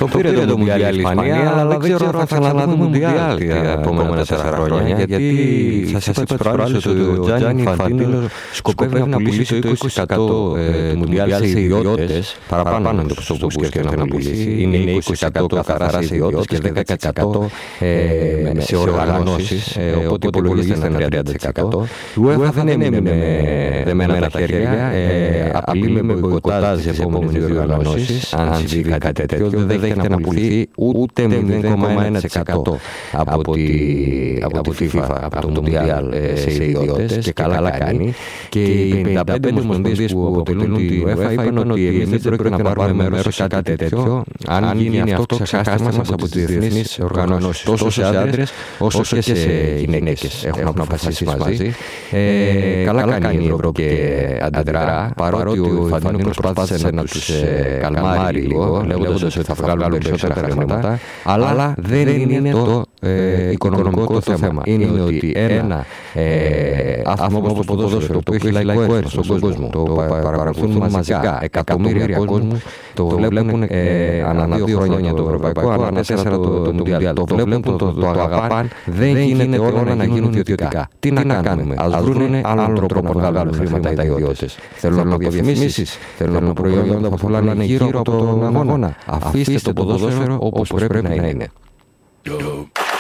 Το πήρε το Μουντιάλ η Ισπανία, αλλά δεν ξέρω αν θα ξαναδούμε Μουντιάλ τα επόμενα 4 χρόνια. Γιατί σας είπα τις προάλλες ότι ο Τζάνι Ινφαντίνο σκοπεύει να πουλήσει το 20% του Μουντιάλ σε ιδιώτες, παραπάνω από το Μπουσκέτ να πουλήσει. Είναι 20% καθαρά σε ιδιώτες και 10% σε οργανώσεις, οπότε υπολογίζεται ένα 30%. Η UEFA δεν έμεινε με δεμένα τα χέρια, απειλεί με μποϊκοτάζ σε επόμενες διοργανώσεις. Αν συμβεί κάτι τέτοιο, δεν δέχεται να πουληθεί ούτε 0,1% από τη FIFA, από το Μουντιάλ σε ιδιώτες, και καλά κάνει. Και οι 55 ομοσπονδίες που αποτελούν τη UEFA είπαν ότι εμείς δεν πρόκειται να πάρουμε μέρος σε κάτι τέτοιο. Αν γίνει αυτό, ξεχάστε μας από τις διεθνείς οργανώσεις, τόσο σε άντρες όσο και σε γυναίκες. Έχουν αποφασίσει μαζί. Καλά κάνει η Ευρώπη και αντιδρά, παρότι ο Ινφαντίνο προσπάθησε να τους καλμάρει λίγο, λέγοντας ότι θα βγάλουν περισσότερα χρήματα, αλλά δεν είναι το οικονομικό το θέμα. Είναι ότι ένα άθλημα όπως το ποδόσφαιρο, που έχει λαϊκό έργο στον κόσμο, το παρακολουθούν μαζικά εκατομμύρια κόσμου, το βλέπουν ανά 2 χρόνια το ευρωπαϊκό, ανά 4 το Μουντιάλ. Το βλέπουν, το αγαπάν, δεν γίνεται όλα να γίνουν ιδιωτικά. Τι να κάνουμε, ας βρούνε άλλον τρόπο να βγάλουν χρήματα οι ιδιώτες. Θέλουν να διαφημίσεις, θέλουν προϊόντα που θα είναι γύρω από τον αγώνα. Αφήστε το ποδόσφαιρο όπως πρέπει να είναι.